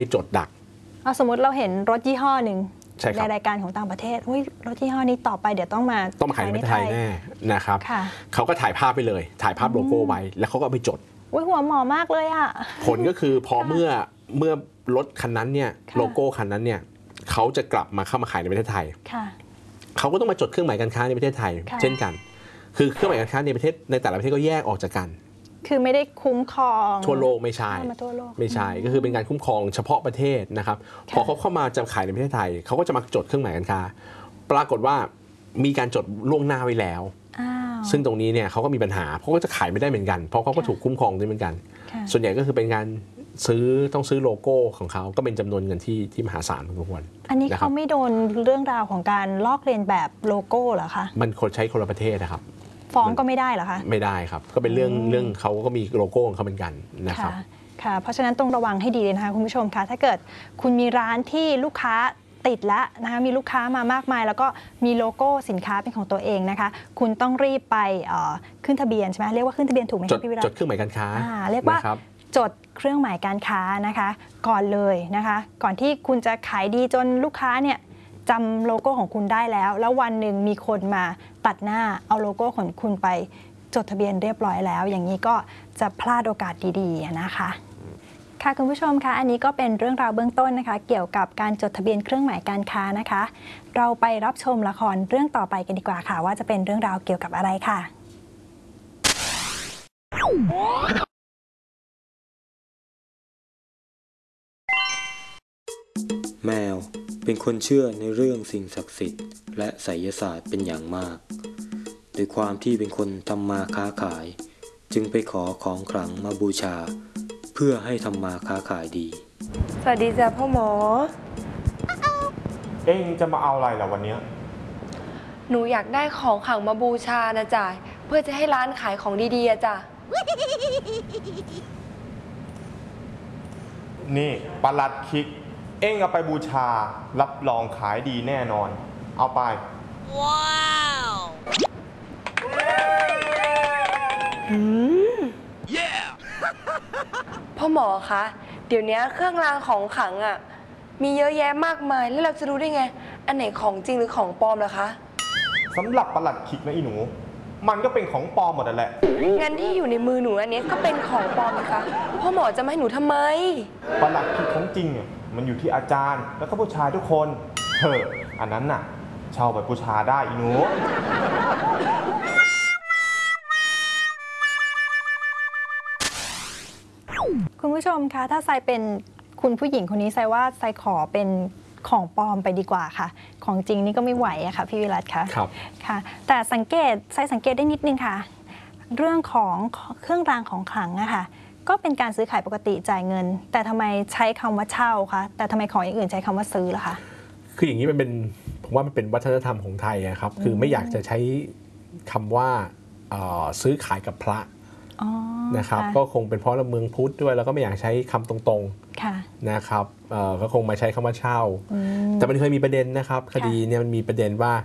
จดดักสมมติเราเห็นรถยี่ห้อหนึ่งในรายการของต่างประเทศรถยี่ห้อนี้ต่อไปเดี๋ยวต้องมาขายในประเทศไทยแน่นะครับเขาก็ถ่ายภาพไปเลยถ่ายภาพโลโก้ไว้แล้วเขาก็เอาไปจดหัวหมอมากเลยอ่ะผลก็คือพอเมื่อรถคันนั้นเนี่ยโลโก้คันนั้นเนี่ยเขาจะกลับมาเข้ามาขายในประเทศไทยเขาก็ต้องมาจดเครื่องหมายการค้าในประเทศไทยเช่นกันคือเครื่องหมายการค้าในประเทศในแต่ละประเทศก็แยกออกจากกันคือไม่ได้คุ้มครองทั่วโลกไม่ใช่ก็คือเป็นการคุ้มครองเฉพาะประเทศนะครับพอเขาเข้ามาจะขายในประเทศไทยเขาก็จะมาจดเครื่องหมายการค้าปรากฏว่ามีการจดล่วงหน้าไว้แล้วซึ่งตรงนี้เนี่ยเขาก็มีปัญหาเพราะก็จะขายไม่ได้เหมือนกันเพราะเขาก็ถูกคุ้มครองด้วยเหมือนกันส่วนใหญ่ก็คือเป็นการต้องซื้อโลโก้ของเขาก็เป็นจำนวนเงินที่มหาศาลพอสมควรอันนี้เขาไม่โดนเรื่องราวของการลอกเลียนแบบโลโก้เหรอคะมันคนใช้คนละประเทศนะครับฟ้องก็ไม่ได้เหรอคะไม่ได้ครับก็เป็นเรื่องเขาก็มีโลโก้ของเขาเหมือนกันนะครับค่ะเพราะฉะนั้นต้องระวังให้ดีเลยนะคะคุณผู้ชมคะถ้าเกิดคุณมีร้านที่ลูกค้าติดแล้วนะคะมีลูกค้ามามากมายแล้วก็มีโลโก้สินค้าเป็นของตัวเองนะคะคุณต้องรีบไปขึ้นทะเบียนใช่ไหมเรียกว่าขึ้นทะเบียนถูกไหมพี่วิรัตจดเครื่องหมายการค้าเรียกว่าจดเครื่องหมายการค้านะคะก่อนเลยนะคะก่อนที่คุณจะขายดีจนลูกค้าเนี่ยจำโลโก้ของคุณได้แล้ววันหนึ่งมีคนมาตัดหน้าเอาโลโก้ของคุณไปจดทะเบียนเรียบร้อยแล้วอย่างนี้ก็จะพลาดโอกาสดีๆนะคะค่ะคุณผู้ชมคะอันนี้ก็เป็นเรื่องราวเบื้องต้นนะคะเกี่ยวกับการจดทะเบียนเครื่องหมายการค้านะคะเราไปรับชมละครเรื่องต่อไปกันดีกว่าค่ะว่าจะเป็นเรื่องราวเกี่ยวกับอะไรค่ะแมวเป็นคนเชื่อในเรื่องสิ่งศักดิ์สิทธิ์และไสยศาสตร์เป็นอย่างมากด้วยความที่เป็นคนทำมาค้าขายจึงไปขอของขลังมาบูชาเพื่อให้ทำมาค้าขายดีสวัสดีจ้ะพ่อหมอเอ็งจะมาเอาอะไรล่ะวันนี้หนูอยากได้ของขลังมาบูชานะจ๊ะเพื่อจะให้ร้านขายของดีๆจ้ะนี่ปลัดคิกเอ็งเอาไปบูชารับรองขายดีแน่นอนเอาไปว้าวพ่อหมอคะเดี๋ยวนี้เครื่องรางของขลังอ่ะมีเยอะแยะมากมายแล้วเราจะรู้ได้ไงอันไหนของจริงหรือของปลอมล่ะคะสำหรับปลัดคิกนะอีหนูมันก็เป็นของปลอมหมดแหละงั้นที่อยู่ในมือหนูอันนี้ก็เป็นของปลอมนะคะพ่อหมอจะไม่ให้หนูทำไมปลัดคิกของจริงเนี่ยมันอยู่ที่อาจารย์แล้วก็ผู้ชายทุกคนอันนั้นน่ะเช่าไปบูชาได้อีหนูคุณผู้ชมคะถ้าไซเป็นคุณผู้หญิงคนนี้ไซว่าไซขอเป็นของปลอมไปดีกว่าค่ะของจริงนี่ก็ไม่ไหวอะค่ะพี่วิรัตค่ะครับค่ะแต่สังเกตได้นิดนึงค่ะเรื่องของเครื่องรางของขลังอะค่ะก็เป็นการซื้อขายปกติจ่ายเงินแต่ทำไมใช้คำว่าเช่าคะแต่ทำไมของอย่างอื่นใช้คำว่าซื้อล่ะคะคืออย่างนี้ผมว่ามันเป็นวัฒนธรรมของไทยครับคือไม่อยากจะใช้คำว่าซื้อขายกับพระนะครับก็คงเป็นเพราะเราเมืองพุทธด้วยแล้วก็ไม่อยากใช้คำตรงๆนะครับก็คงมาใช้คำว่าเช่าแต่มันเคยมีประเด็นนะครับคดีเนี่ยมันมีประเด็นว่า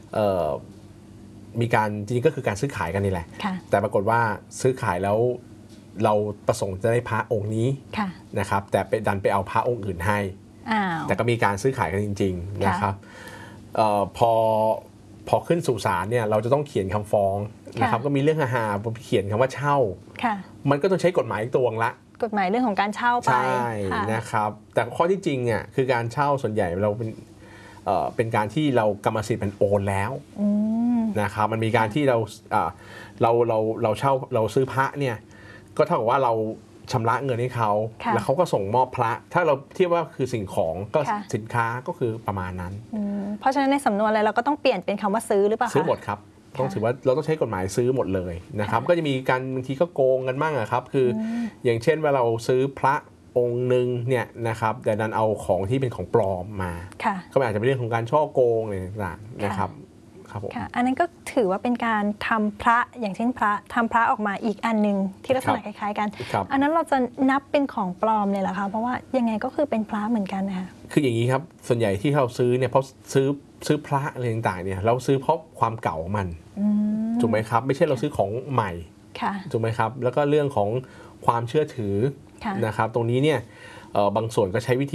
มีการจริงๆก็คือการซื้อขายกันนี่แหละแต่ปรากฏว่าซื้อขายแล้วเราประสงค์จะได้พระองค์นี้นะครับแต่ดันไปเอาพระองค์อื่นให้แต่ก็มีการซื้อขายกันจริงๆนะครับพอขึ้นสู่ศาลเนี่ยเราจะต้องเขียนคำฟ้องนะครับก็มีเรื่องหาเขียนคำว่าเช่ามันก็ต้องใช้กฎหมายอีกตัวละกฎหมายเรื่องของการเช่าไปใช่นะครับแต่ข้อที่จริงอ่ะคือการเช่าส่วนใหญ่เราเป็นการที่เรากรรมสิทธิ์มันโอนแล้วนะครับมันมีการที่เราเช่าเราซื้อพระเนี่ยก็เท่ากับว่าเราชำระเงินให้เขาแล้วเขาก็ส่งมอบพระถ้าเราเทียบว่าคือสิ่งของก็สินค้าก็คือประมาณนั้นเพราะฉะนั้นในสำนวนอะไรเราก็ต้องเปลี่ยนเป็นคำว่าซื้อหรือเปล่าซื้อหมดครับต้องถือว่าเราต้องใช้กฎหมายซื้อหมดเลยนะครับก็จะมีการบางทีก็โกงกันบ้างครับคืออย่างเช่นว่าเราซื้อพระองค์หนึ่งเนี่ยนะครับแต่ดันเอาของที่เป็นของปลอมมาก็อาจจะเป็นเรื่องของการช่อโกงอะไรต่างๆนะครับอันนั้นก็ถือว่าเป็นการทำพระอย่างเช่นทำพระออกมาอีกอันนึงที่ลักษณะคล้ายๆกันอันนั้นเราจะนับเป็นของปลอมเลยเหรอคะเพราะว่ายังไงก็คือเป็นพระเหมือนกันนะคะคืออย่างนี้ครับส่วนใหญ่ที่เราซื้อเนี่ยเพราะซื้อพระอะไรต่างๆเนี่ยเราซื้อเพราะความเก่าของมันถูกไหมครับไม่ใช่เราซื้อของใหม่ถูกไหมครับแล้วก็เรื่องของความเชื่อถือนะครับตรงนี้เนี่ยบางส่วนก็ใช้วิธี